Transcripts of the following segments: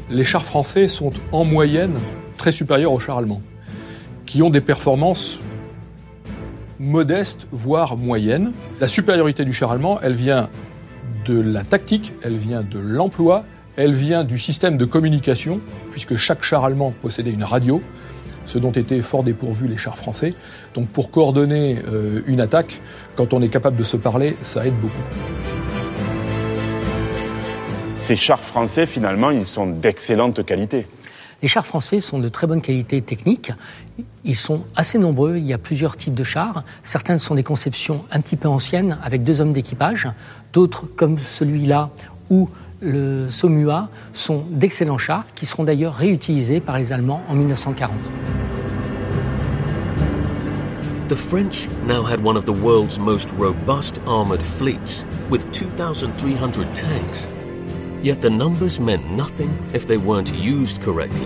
les chars français sont en moyenne très supérieurs aux chars allemands, qui ont des performances modestes, voire moyennes. La supériorité du char allemand, elle vient de la tactique, elle vient de l'emploi, elle vient du système de communication, puisque chaque char allemand possédait une radio, ce dont étaient fort dépourvus les chars français. Donc pour coordonner une attaque, quand on est capable de se parler, ça aide beaucoup. Ces chars français, finalement, ils sont d'excellente qualité. Les chars français sont de très bonne qualité technique. Ils sont assez nombreux, il y a plusieurs types de chars. Certaines sont des conceptions un petit peu anciennes, avec 2 hommes d'équipage. D'autres, comme celui-là, ou le Somua, sont d'excellents chars, qui seront d'ailleurs réutilisés par les Allemands en 1940. The French now had one of the world's most robust armored fleets, with 2,300 tanks. Yet the numbers meant nothing if they weren't used correctly.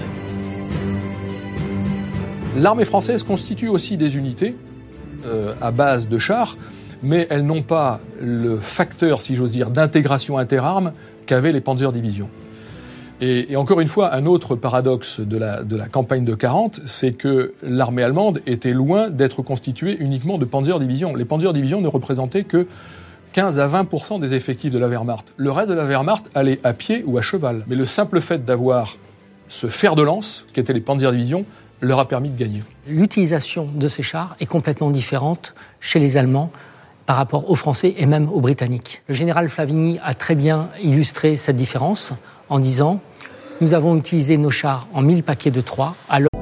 L'armée française constitue aussi des unités à base de chars, mais elles n'ont pas le facteur, si j'ose dire, d'intégration interarmes qu'avaient les Panzerdivisions. Et encore une fois, un autre paradoxe de la campagne de 40, c'est que l'armée allemande était loin d'être constituée uniquement de Panzerdivisions. Les Panzerdivisions ne représentaient que 15 à 20% des effectifs de la Wehrmacht. Le reste de la Wehrmacht allait à pied ou à cheval. Mais le simple fait d'avoir ce fer de lance, qu'étaient les Panzerdivisions, leur a permis de gagner. L'utilisation de ces chars est complètement différente chez les Allemands par rapport aux Français et même aux Britanniques. Le général Flavigny a très bien illustré cette différence en disant « Nous avons utilisé nos chars en 1000 paquets de 3, alors